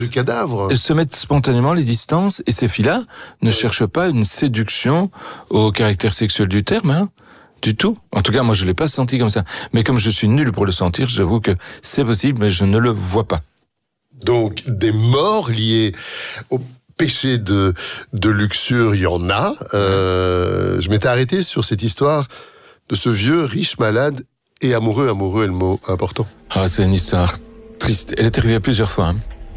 du cadavre. Elles se mettent spontanément les distances, et ces filles-là ne cherchent pas une séduction au caractère sexuel du terme, hein, du tout. En tout cas, moi, je l'ai pas senti comme ça. Mais comme je suis nul pour le sentir, j'avoue que c'est possible, mais je ne le vois pas. Donc, des morts liées au péché de luxure, il y en a. Je m'étais arrêté sur cette histoire de ce vieux riche malade et amoureux est le mot important. Ah, c'est une histoire triste. Elle est arrivée plusieurs fois.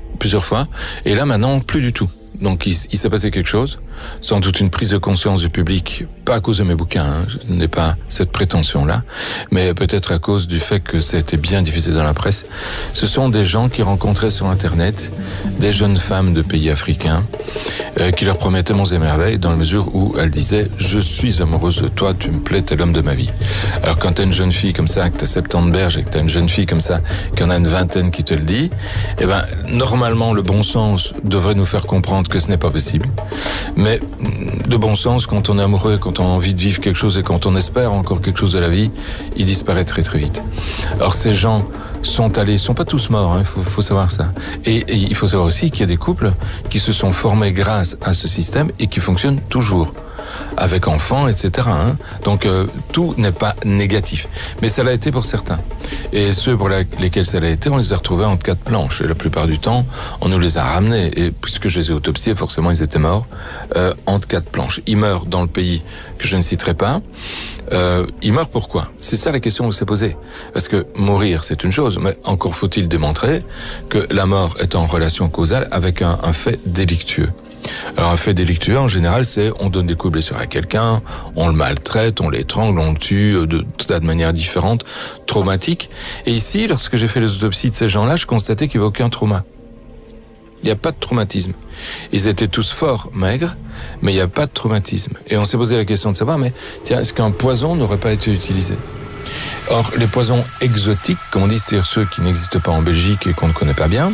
Et là, maintenant, plus du tout. Donc, il s'est passé quelque chose. Sans doute une prise de conscience du public, pas à cause de mes bouquins, hein, je n'ai pas cette prétention-là, mais peut-être à cause du fait que ça a été bien diffusé dans la presse. Ce sont des gens qui rencontraient sur Internet des jeunes femmes de pays africains qui leur promettaient monts et merveilles dans la mesure où elles disaient « Je suis amoureuse de toi, tu me plais, t'es l'homme de ma vie ». Alors quand t'as une jeune fille comme ça, que t'as 70 berges et que t'as une jeune fille comme ça, qu'il y en a une vingtaine qui te le dit, eh ben, normalement, le bon sens devrait nous faire comprendre que ce n'est pas possible. Mais de bon sens, quand on est amoureux, quand on a envie de vivre quelque chose et quand on espère encore quelque chose de la vie, il disparaît très très vite. Alors ces gens sont pas tous morts, hein, faut savoir ça. Et il faut savoir aussi qu'il y a des couples qui se sont formés grâce à ce système et qui fonctionnent toujours, avec enfants, etc. Hein. Donc tout n'est pas négatif, mais ça l'a été pour certains. Et ceux pour lesquels ça l'a été, on les a retrouvés entre quatre planches. Et la plupart du temps, on nous les a ramenés. Et puisque je les ai autopsiés, forcément, ils étaient morts entre quatre planches. Ils meurent dans le pays que je ne citerai pas. Ils meurent pourquoi? C'est ça la question qui s'est posée. Parce que mourir, c'est une chose, mais encore faut-il démontrer que la mort est en relation causale avec un fait délictueux. Alors un fait délictueux, en général, c'est on donne des coups de blessure à quelqu'un, on le maltraite, on l'étrangle, on le tue de tout tas de manières différentes, traumatiques. Et ici, lorsque j'ai fait les autopsies de ces gens-là, je constatais qu'il n'y avait aucun trauma. Il n'y a pas de traumatisme. Ils étaient tous forts, maigres, mais il n'y a pas de traumatisme. Et on s'est posé la question de savoir, mais tiens, est-ce qu'un poison n'aurait pas été utilisé? Or, les poisons exotiques, comme on dit, c'est-à-dire ceux qui n'existent pas en Belgique et qu'on ne connaît pas bien,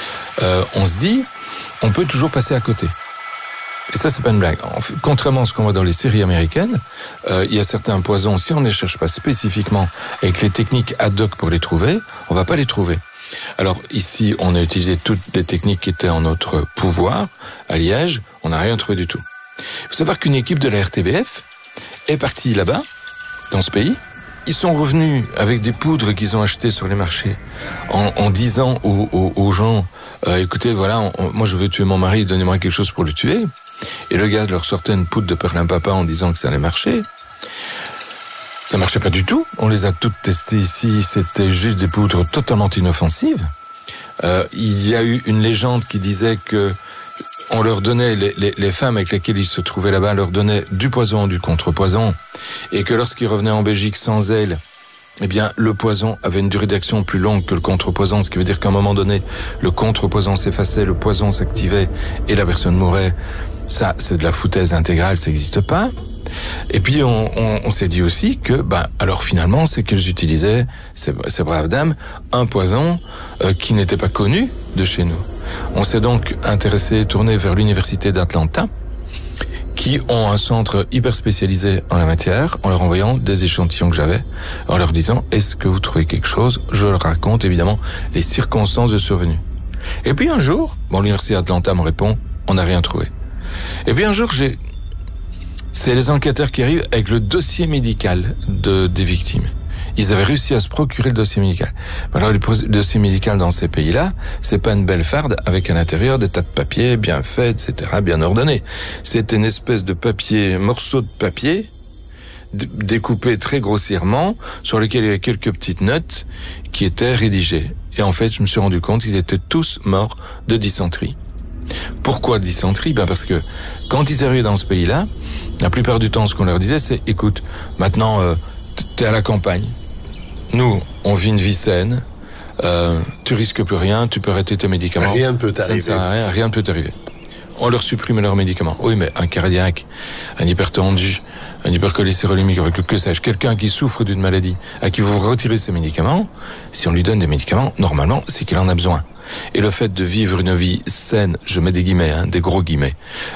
on se dit, on peut toujours passer à côté. Et ça, c'est pas une blague. Contrairement à ce qu'on voit dans les séries américaines, il y a certains poisons, si on ne les cherche pas spécifiquement avec les techniques ad hoc pour les trouver, on va pas les trouver. Alors ici, on a utilisé toutes les techniques qui étaient en notre pouvoir. À Liège, on n'a rien trouvé du tout. Il faut savoir qu'une équipe de la RTBF est partie là-bas, dans ce pays. Ils sont revenus avec des poudres qu'ils ont achetées sur les marchés en disant aux gens écoutez, voilà, moi je veux tuer mon mari, donnez-moi quelque chose pour le tuer. Et le gars leur sortait une poudre de perlimpinpin en disant que ça allait marcher. Ça marchait pas du tout. On les a toutes testées ici. C'était juste des poudres totalement inoffensives. Il y a eu une légende qui disait que on leur donnait, les femmes avec lesquelles ils se trouvaient là-bas leur donnaient du poison, du contre-poison, et que lorsqu'ils revenaient en Belgique sans elles, eh bien, le poison avait une durée d'action plus longue que le contre-poison, ce qui veut dire qu'à un moment donné, le contre-poison s'effaçait, le poison s'activait, et la personne mourait. Ça, c'est de la foutaise intégrale, ça n'existe pas. Et puis, on s'est dit aussi que, alors finalement, c'est qu'elles utilisaient, ces braves dames, un poison qui n'était pas connu de chez nous. On s'est donc tourné vers l'université d'Atlanta, qui ont un centre hyper spécialisé en la matière, en leur envoyant des échantillons que j'avais, en leur disant « Est-ce que vous trouvez quelque chose ?» Je leur raconte évidemment les circonstances de survenue. Et puis un jour, l'université d'Atlanta me répond « On n'a rien trouvé ». Et puis un jour, c'est les enquêteurs qui arrivent avec le dossier médical des victimes. Ils avaient réussi à se procurer le dossier médical. Alors, le dossier médical dans ces pays-là, c'est pas une belle farde avec à l'intérieur des tas de papiers bien faits, etc., bien ordonnés. C'était une espèce de morceau de papier, découpé très grossièrement, sur lequel il y avait quelques petites notes qui étaient rédigées. Et en fait, je me suis rendu compte qu'ils étaient tous morts de dysenterie. Pourquoi dysenterie? Parce que quand ils arrivaient dans ce pays-là, la plupart du temps, ce qu'on leur disait, c'est, écoute, maintenant, t'es à la campagne. Nous, on vit une vie saine. Tu risques plus rien. Tu peux arrêter tes médicaments. Rien ne peut t'arriver. Ça ne sert à rien. Rien ne peut t'arriver. On leur supprime leurs médicaments. Oui, mais un cardiaque, un hypertendu, un hypercholestérolémique, avec que sais-je, quelqu'un qui souffre d'une maladie, à qui vous retirez ses médicaments, si on lui donne des médicaments, normalement, c'est qu'il en a besoin. Et le fait de vivre une vie saine, je mets des guillemets, des gros guillemets,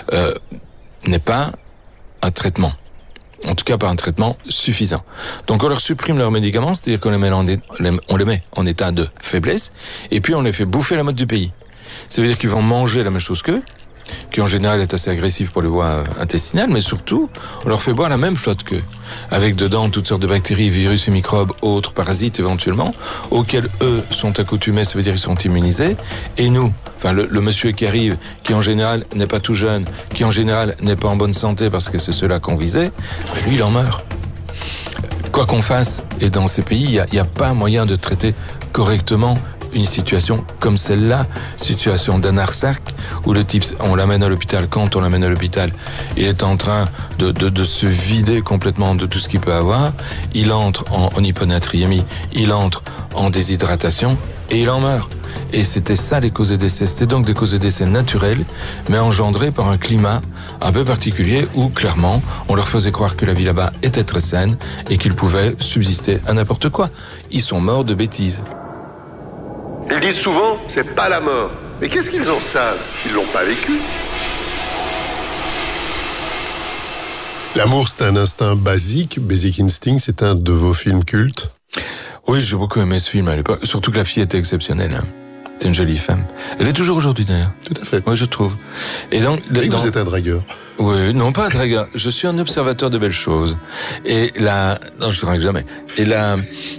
n'est pas un traitement. En tout cas, pas un traitement suffisant. Donc, on leur supprime leurs médicaments, c'est-à-dire qu'on les met en état de faiblesse, et puis on les fait bouffer la mode du pays. Ça veut dire qu'ils vont manger la même chose qu'eux, qui en général est assez agressif pour les voies intestinales, mais surtout, on leur fait boire la même flotte qu'eux, avec dedans toutes sortes de bactéries, virus et microbes, autres parasites éventuellement, auxquels eux sont accoutumés, ça veut dire qu'ils sont immunisés, et nous, enfin le monsieur qui arrive, qui en général n'est pas tout jeune, qui en général n'est pas en bonne santé parce que c'est ceux-là qu'on visait, ben lui il en meurt. Quoi qu'on fasse, et dans ces pays, il n'y a pas moyen de traiter correctement une situation comme celle-là, situation d'anarsac, où le type, on l'amène à l'hôpital, quand on l'amène à l'hôpital, il est en train de se vider complètement de tout ce qu'il peut avoir, il entre en hyponatriémie, il entre en déshydratation, et il en meurt. Et c'était ça les causes de décès. C'était donc des causes de décès naturelles, mais engendrées par un climat un peu particulier où, clairement, on leur faisait croire que la vie là-bas était très saine et qu'ils pouvaient subsister à n'importe quoi. Ils sont morts de bêtises. Ils disent souvent, c'est pas la mort. Mais qu'est-ce qu'ils en savent? Ils l'ont pas vécu. L'amour, c'est un instinct basique. Basic Instinct, c'est un de vos films cultes. Oui, j'ai beaucoup aimé ce film à l'époque. Surtout que la fille était exceptionnelle. C'était une jolie femme. Elle est toujours aujourd'hui d'ailleurs. Tout à fait. Oui, je trouve. Et donc, vous êtes un dragueur. Oui, non, pas un dragueur. Je suis un observateur de belles choses. Et non, je ne drague jamais. Et la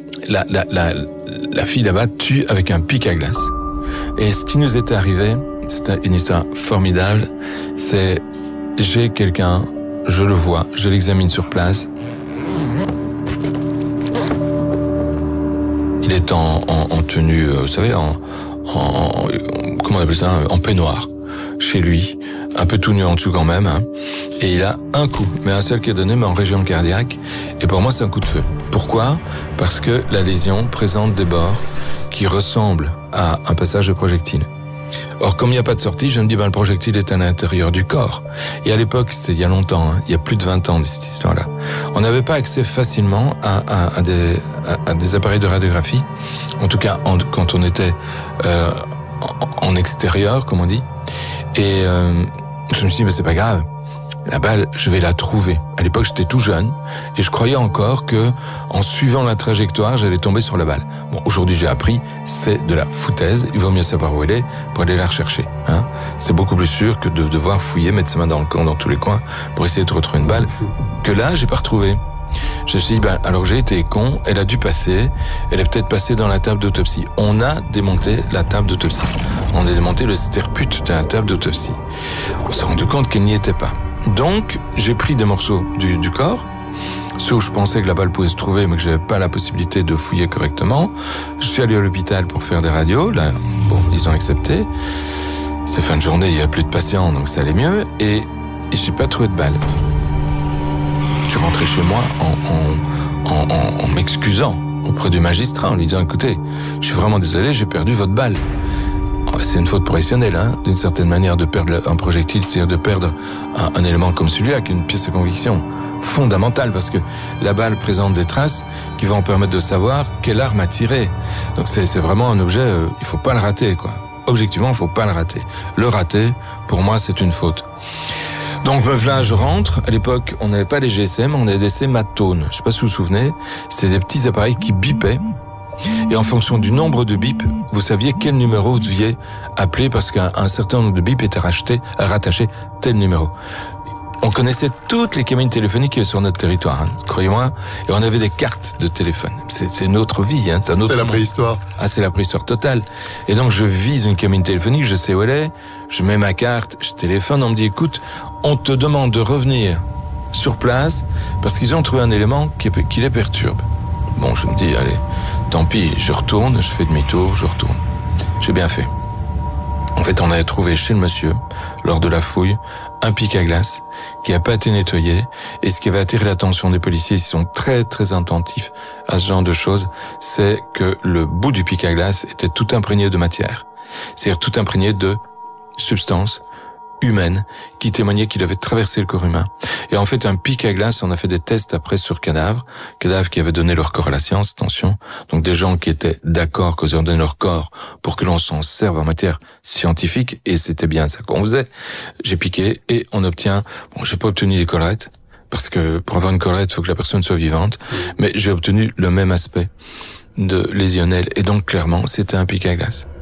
fille là-bas tue avec un pic à glace. Et ce qui nous était arrivé, c'était une histoire formidable. C'est, j'ai quelqu'un, je le vois, je l'examine sur place. Il est en tenue, vous savez, comment on appelle ça, en peignoir, chez lui, un peu tout nu en dessous quand même, hein. Et il a un coup, mais un seul qui est donné, mais en région cardiaque. Et pour moi, c'est un coup de feu. Pourquoi? Parce que la lésion présente des bords qui ressemblent à un passage de projectile. Or, comme il n'y a pas de sortie, je me dis, le projectile est à l'intérieur du corps. Et à l'époque, c'était il y a longtemps, hein, il y a plus de 20 ans de cette histoire-là. On n'avait pas accès facilement à des appareils de radiographie. En tout cas, quand on était en extérieur, comme on dit. Et je me suis dit, mais c'est pas grave. La balle, je vais la trouver. À l'époque, j'étais tout jeune et je croyais encore que, en suivant la trajectoire, j'allais tomber sur la balle. Bon, aujourd'hui, j'ai appris, c'est de la foutaise. Il vaut mieux savoir où elle est pour aller la rechercher. Hein. C'est beaucoup plus sûr que de devoir fouiller, mettre ses mains dans le camp, dans tous les coins, pour essayer de retrouver une balle. Que là, j'ai pas retrouvé. Je me suis dit, alors j'ai été con, elle a dû passer, elle est peut-être passée dans la table d'autopsie. On a démonté la table d'autopsie. On a démonté le sterput de la table d'autopsie. On s'est rendu compte qu'elle n'y était pas. Donc, j'ai pris des morceaux du corps, ceux où je pensais que la balle pouvait se trouver, mais que j'avais pas la possibilité de fouiller correctement. Je suis allé à l'hôpital pour faire des radios. Là, bon, ils ont accepté. C'est fin de journée, il y a plus de patients, donc ça allait mieux. Et j'ai pas trouvé de balle. Je suis rentré chez moi en m'excusant auprès du magistrat, en lui disant, écoutez, je suis vraiment désolé, j'ai perdu votre balle. C'est une faute professionnelle, hein, d'une certaine manière, de perdre un projectile, c'est-à-dire de perdre un élément comme celui-là, qui est une pièce de conviction fondamentale, parce que la balle présente des traces qui vont permettre de savoir quelle arme a tiré. Donc c'est vraiment un objet, il faut pas le rater, quoi. Objectivement, il faut pas le rater. Le rater, pour moi, c'est une faute. Donc me voilà, je rentre. À l'époque, on n'avait pas les GSM, on avait des sématones. Je sais pas si vous vous souvenez, c'était des petits appareils qui bipaient. Et en fonction du nombre de bips, vous saviez quel numéro vous deviez appeler parce qu'un certain nombre de bips étaient rattachés tel numéro. On connaissait toutes les cabines téléphoniques qui étaient sur notre territoire, hein, croyez-moi, et on avait des cartes de téléphone. C'est notre vie, hein, c'est la préhistoire. Ah, c'est la préhistoire totale. Et donc je vise une cabine téléphonique, je sais où elle est, je mets ma carte, je téléphone, on me dit, écoute, on te demande de revenir sur place parce qu'ils ont trouvé un élément qui les perturbe. Bon, je me dis, allez, tant pis, je retourne, je fais demi-tour, je retourne. J'ai bien fait. En fait, on avait trouvé chez le monsieur, lors de la fouille, un pic à glace qui n'a pas été nettoyé. Et ce qui avait attiré l'attention des policiers, ils sont très très attentifs à ce genre de choses, c'est que le bout du pic à glace était tout imprégné de matière. C'est-à-dire tout imprégné de substances humaine qui témoignait qu'il avait traversé le corps humain. Et en fait, un pic à glace, on a fait des tests après sur cadavres qui avaient donné leur corps à la science, attention. Donc des gens qui étaient d'accord qu'ils ont donné leur corps pour que l'on s'en serve en matière scientifique, et c'était bien ça qu'on faisait. J'ai piqué et on obtient, bon, j'ai pas obtenu des collerettes, parce que pour avoir une collerette, il faut que la personne soit vivante, mais j'ai obtenu le même aspect de lésionnel, et donc clairement, c'était un pic à glace.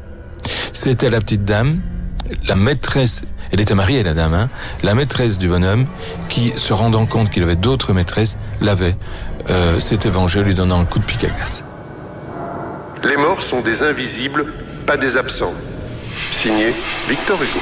C'était la petite dame, la maîtresse, elle était mariée la dame, hein, la maîtresse du bonhomme, qui, se rendant compte qu'il avait d'autres maîtresses, s'était vengée en lui donnant un coup de pic à glace. Les morts sont des invisibles, pas des absents. Signé Victor Hugo.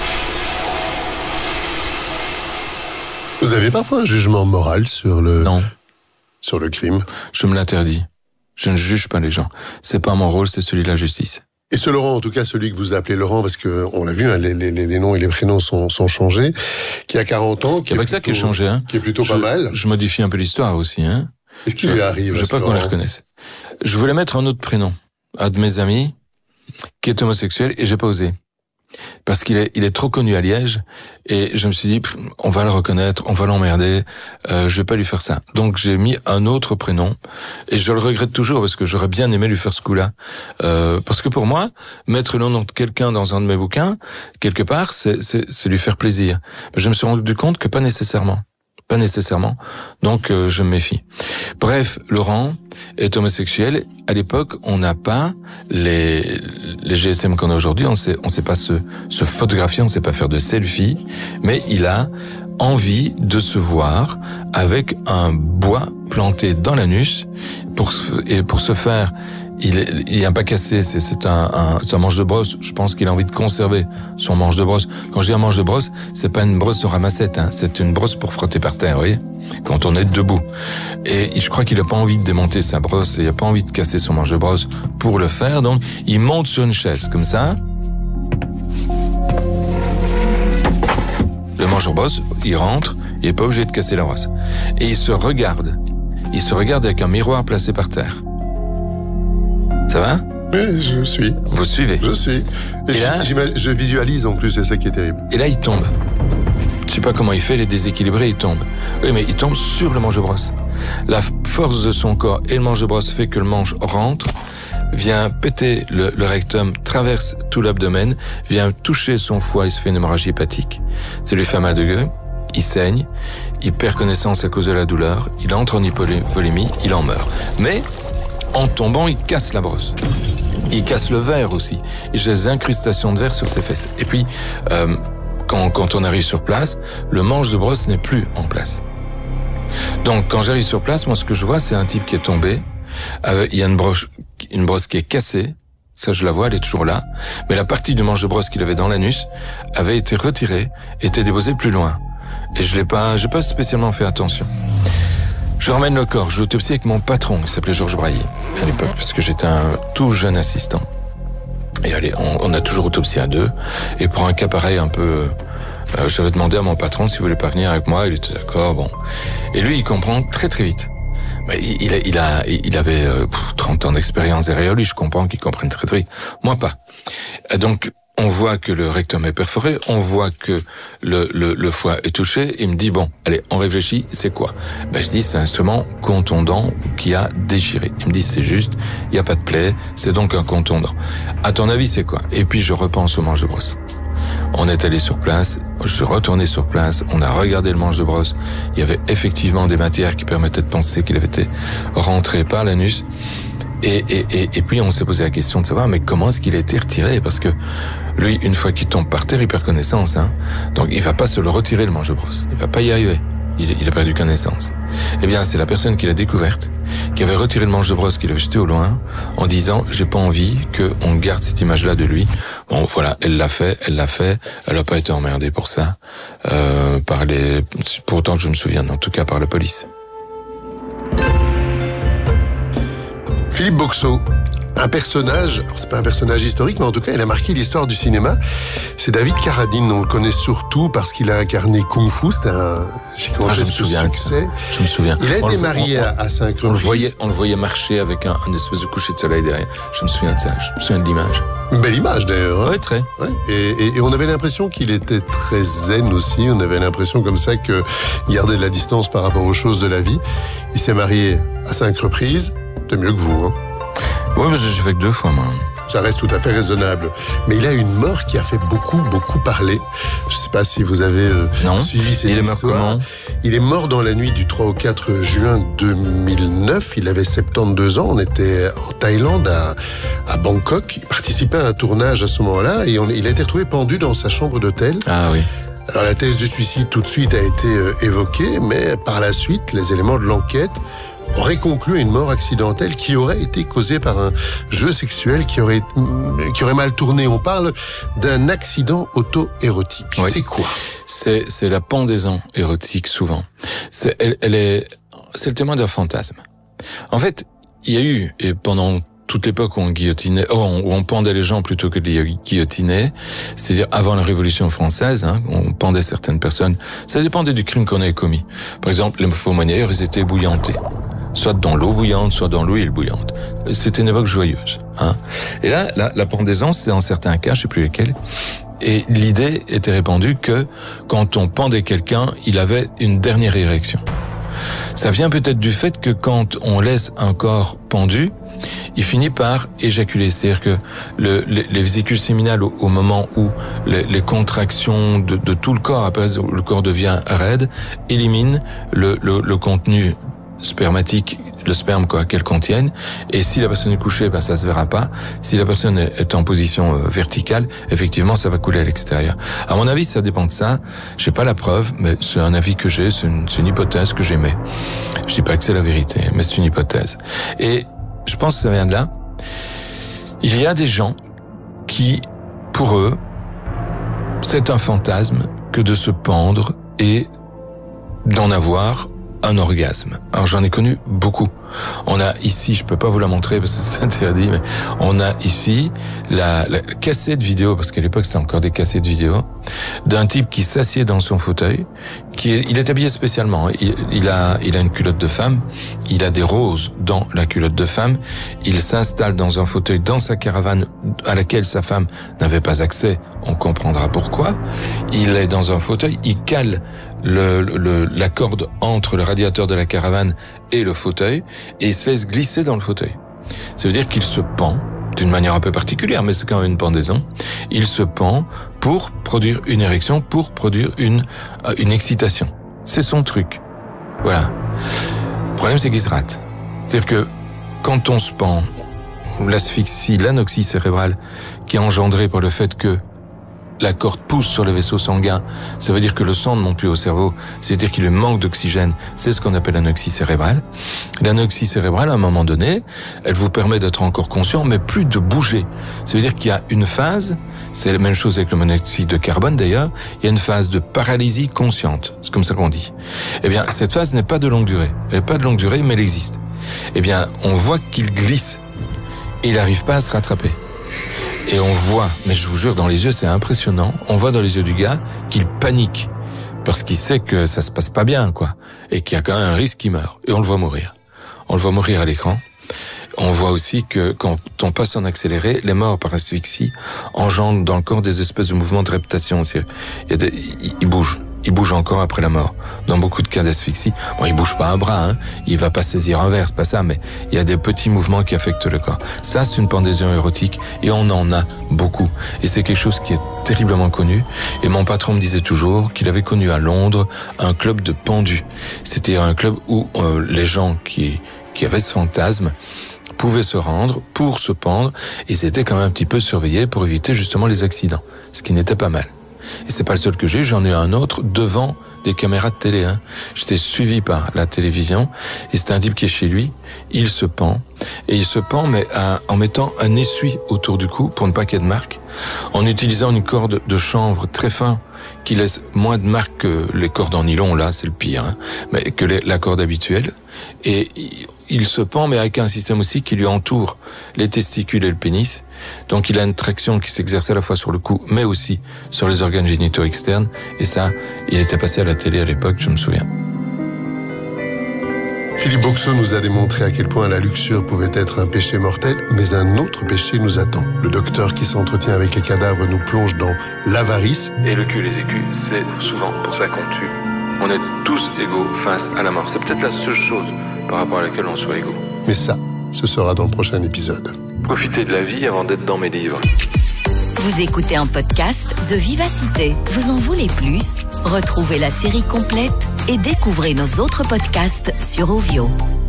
Vous avez parfois un jugement moral sur le crime? Je me l'interdis. Je ne juge pas les gens. C'est pas mon rôle, c'est celui de la justice. Et ce Laurent, en tout cas celui que vous appelez Laurent, parce que on l'a vu, hein, les noms et les prénoms sont changés, qui a 40 ans, qui est ça qui a changé, hein. Qui est plutôt pas mal. Je modifie un peu l'histoire aussi, hein. Qu'est-ce qui lui arrive? Je veux pas qu'on les reconnaisse. Je voulais mettre un autre prénom, un de mes amis, qui est homosexuel, et j'ai pas osé. Parce qu'il est trop connu à Liège, et je me suis dit, on va le reconnaître, on va l'emmerder, je vais pas lui faire ça. Donc j'ai mis un autre prénom, et je le regrette toujours, parce que j'aurais bien aimé lui faire ce coup-là. Parce que pour moi, mettre le nom de quelqu'un dans un de mes bouquins, quelque part, c'est lui faire plaisir. Mais je me suis rendu compte que pas nécessairement. Donc je me méfie. Bref, Laurent est homosexuel. À l'époque, on n'a pas les GSM qu'on a aujourd'hui. On sait pas se photographier, on sait pas faire de selfie, mais il a envie de se voir avec un bois planté dans l'anus pour se faire. Il est un pas cassé, c'est un manche de brosse. Je pense qu'il a envie de conserver son manche de brosse. Quand je dis un manche de brosse, c'est pas une brosse de ramassette, hein. C'est une brosse pour frotter par terre, vous voyez, quand on est debout. Et je crois qu'il a pas envie de démonter sa brosse, et il a pas envie de casser son manche de brosse pour le faire, donc il monte sur une chaise, comme ça. Le manche de brosse, il rentre, il est pas obligé de casser la brosse. Et il se regarde. Il se regarde avec un miroir placé par terre. Ça va? Oui, je suis. Vous suivez? Je suis. Et là, je visualise en plus, c'est ça qui est terrible. Et là, il tombe. Je sais pas comment il fait, il est déséquilibré, il tombe. Oui, mais il tombe sur le manche de brosse. La force de son corps et le manche de brosse fait que le manche rentre, vient péter le rectum, traverse tout l'abdomen, vient toucher son foie, il se fait une hémorragie hépatique. Ça lui fait mal de gueule, il saigne, il perd connaissance à cause de la douleur, il entre en hypovolémie, il en meurt. Mais en tombant, il casse la brosse. Il casse le verre aussi. Et j'ai des incrustations de verre sur ses fesses. Et puis, quand on arrive sur place, le manche de brosse n'est plus en place. Donc, quand j'arrive sur place, moi, ce que je vois, c'est un type qui est tombé. Il y a une brosse qui est cassée. Ça, je la vois, elle est toujours là. Mais la partie du manche de brosse qu'il avait dans l'anus avait été retirée, était déposée plus loin. Et j'ai pas spécialement fait attention. Je ramène le corps, je l'autopsie avec mon patron, qui s'appelait Georges Braillé, à l'époque, parce que j'étais un tout jeune assistant. Et allez, on a toujours autopsié à deux. Et pour un cas pareil un peu... j'avais demandé à mon patron s'il voulait pas venir avec moi, il était d'accord, bon. Et lui, il comprend très très vite. Il avait 30 ans d'expérience derrière lui, je comprends qu'il comprenne très très vite. Moi, pas. Donc, on voit que le rectum est perforé, on voit que le foie est touché, il me dit, bon, allez, on réfléchit, c'est quoi? Je dis, c'est un instrument contondant qui a déchiré. Il me dit, c'est juste, il n'y a pas de plaie, c'est donc un contondant. À ton avis, c'est quoi? Et puis, je repense au manche de brosse. On est allé sur place, je suis retourné sur place, on a regardé le manche de brosse, il y avait effectivement des matières qui permettaient de penser qu'il avait été rentré par l'anus. Et puis on s'est posé la question de savoir, mais comment est-ce qu'il a été retiré? Parce que lui, une fois qu'il tombe par terre, il perd connaissance, hein. Donc il va pas se le retirer, le manche de brosse. Il va pas y arriver. Il a perdu connaissance. Eh bien, c'est la personne qui l'a découverte, qui avait retiré le manche de brosse, qui l'avait jeté au loin, en disant, j'ai pas envie qu'on garde cette image-là de lui. Bon, voilà, elle l'a fait, elle a pas été emmerdée pour ça, pour autant que je me souvienne, en tout cas par la police. Philippe Boxeau, un personnage, alors c'est pas un personnage historique, mais en tout cas, il a marqué l'histoire du cinéma. C'est David Carradine, on le connaît surtout parce qu'il a incarné Kung Fu, c'était un gigantesque succès. Je me souviens. Il a été marié à 5 reprises. On le voyait marcher avec un espèce de coucher de soleil derrière. Je me souviens de ça, je me souviens de l'image. Une belle image d'ailleurs. Hein. Oui, très. Ouais. Et on avait l'impression qu'il était très zen aussi, on avait l'impression comme ça qu'il gardait de la distance par rapport aux choses de la vie. Il s'est marié à 5 reprises, de mieux que vous, hein. Oui, mais j'ai fait que 2 fois, moi. Ça reste tout à fait raisonnable. Mais il a une mort qui a fait beaucoup parler. Je ne sais pas si vous avez suivi cette histoire. Il est mort comment ? Il est mort dans la nuit du 3 au 4 juin 2009. Il avait 72 ans. On était en Thaïlande, à Bangkok. Il participait à un tournage à ce moment-là et il a été retrouvé pendu dans sa chambre d'hôtel. Ah oui. Alors la thèse du suicide tout de suite a été évoquée, mais par la suite, les éléments de l'enquête aurait conclu à une mort accidentelle qui aurait été causée par un jeu sexuel qui aurait mal tourné. On parle d'un accident auto-érotique. Oui. C'est quoi ? C'est la pendaison érotique, souvent. C'est le témoin d'un fantasme. En fait, il y a eu, et pendant toute l'époque où on pendait les gens plutôt que de les guillotiner, c'est-à-dire avant la Révolution française, on pendait certaines personnes. Ça dépendait du crime qu'on avait commis. Par exemple, les faux-monnayeurs, ils étaient bouillantés. Soit dans l'eau bouillante, soit dans l'huile bouillante. C'était une époque joyeuse. Et là, la pendaison, c'était dans certains cas, je sais plus lesquels, et l'idée était répandue que quand on pendait quelqu'un, il avait une dernière érection. Ça vient peut-être du fait que quand on laisse un corps pendu, il finit par éjaculer. C'est-à-dire que les vésicules séminales, au moment où les contractions de tout le corps, après le corps devient raide, éliminent le contenu spermatique, le sperme qu'elle contienne, et si la personne est couchée, ça se verra pas. Si la personne est en position verticale, effectivement, ça va couler à l'extérieur. À mon avis, ça dépend de ça. J'ai pas la preuve, mais c'est un avis que j'ai, c'est une hypothèse que j'émets. Je dis pas que c'est la vérité, mais c'est une hypothèse. Et je pense que ça vient de là. Il y a des gens qui, pour eux, c'est un fantasme que de se pendre et d'en avoir un orgasme. Alors j'en ai connu beaucoup. On a ici, je peux pas vous la montrer parce que c'est interdit, mais on a ici la cassette vidéo, parce qu'à l'époque c'était encore des cassettes vidéo, d'un type qui s'assied dans son fauteuil, il est habillé spécialement. Il a une culotte de femme, il a des roses dans la culotte de femme, il s'installe dans un fauteuil dans sa caravane à laquelle sa femme n'avait pas accès, on comprendra pourquoi. Il est dans un fauteuil, il cale la corde entre le radiateur de la caravane et le fauteuil, et il se laisse glisser dans le fauteuil. Ça veut dire qu'il se pend, d'une manière un peu particulière, mais c'est quand même une pendaison. Il se pend pour produire une érection, pour produire une excitation. C'est son truc. Voilà. Le problème, c'est qu'il se rate. C'est-à-dire que quand on se pend, l'asphyxie, l'anoxie cérébrale, qui est engendrée par le fait que la corde pousse sur le vaisseau sanguin, ça veut dire que le sang ne monte plus au cerveau, c'est-à-dire qu'il lui manque d'oxygène, c'est ce qu'on appelle l'anoxie cérébrale. L'anoxie cérébrale, à un moment donné, elle vous permet d'être encore conscient, mais plus de bouger. Ça veut dire qu'il y a une phase, c'est la même chose avec le monoxyde de carbone d'ailleurs, il y a une phase de paralysie consciente, c'est comme ça qu'on dit. Eh bien, cette phase n'est pas de longue durée. Elle n'est pas de longue durée, mais elle existe. Eh bien, on voit qu'il glisse, et il n'arrive pas à se rattraper. Et on voit, mais je vous jure, dans les yeux, c'est impressionnant, on voit dans les yeux du gars qu'il panique, parce qu'il sait que ça se passe pas bien, quoi, et qu'il y a quand même un risque qu'il meure. Et on le voit mourir. On le voit mourir à l'écran. On voit aussi que quand on passe en accéléré, les morts par asphyxie engendrent dans le corps des espèces de mouvements de reptation. Il bouge. Il bouge encore après la mort. Dans beaucoup de cas d'asphyxie, bon, il bouge pas un bras, il va pas saisir un verre, c'est pas ça, mais il y a des petits mouvements qui affectent le corps. Ça, c'est une pendaison érotique, et on en a beaucoup. Et c'est quelque chose qui est terriblement connu. Et mon patron me disait toujours qu'il avait connu à Londres un club de pendus. C'était un club où les gens qui avaient ce fantasme pouvaient se rendre pour se pendre, et c'était quand même un petit peu surveillé pour éviter justement les accidents, ce qui n'était pas mal. Et c'est pas le seul que j'ai eu, j'en ai eu un autre devant des caméras de télé. J'étais suivi par la télévision, et c'est un type qui est chez lui, il se pend, mais en mettant un essuie autour du cou pour ne pas qu'il y ait de marque, en utilisant une corde de chanvre très fin qui laisse moins de marques que les cordes en nylon, là c'est le pire, mais que la corde habituelle, et il se pend, mais avec un système aussi qui lui entoure les testicules et le pénis. Donc il a une traction qui s'exerce à la fois sur le cou, mais aussi sur les organes génitaux externes. Et ça, il était passé à la télé à l'époque, je me souviens. Philippe Boxeau nous a démontré à quel point la luxure pouvait être un péché mortel, mais un autre péché nous attend. Le docteur qui s'entretient avec les cadavres nous plonge dans l'avarice. Et le cul, les écus, c'est souvent pour ça qu'on tue. On est tous égaux face à la mort. C'est peut-être la seule chose par rapport à laquelle on soit égaux. Mais ça, ce sera dans le prochain épisode. Profiter de la vie avant d'être dans mes livres. Vous écoutez un podcast de Vivacité. Vous en voulez plus? Retrouvez la série complète et découvrez nos autres podcasts sur Ovio.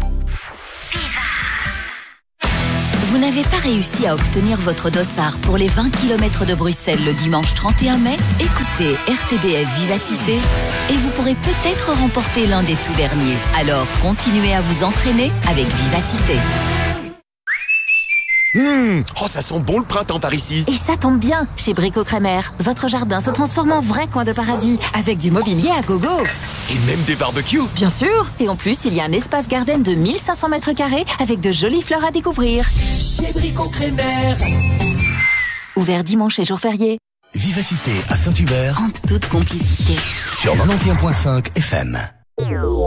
Vous n'avez pas réussi à obtenir votre dossard pour les 20 km de Bruxelles le dimanche 31 mai? Écoutez RTBF Vivacité et vous pourrez peut-être remporter l'un des tout derniers. Alors, continuez à vous entraîner avec Vivacité. Oh, ça sent bon le printemps par ici. Et ça tombe bien, chez Brico Crémer, votre jardin se transforme en vrai coin de paradis, avec du mobilier à gogo. Et même des barbecues. Bien sûr. Et en plus, il y a un espace garden de 1500 mètres carrés avec de jolies fleurs à découvrir. Chez Brico Crémer. Ouvert dimanche et jour férié. Vivacité à Saint-Hubert. En toute complicité. Sur 91.5 FM.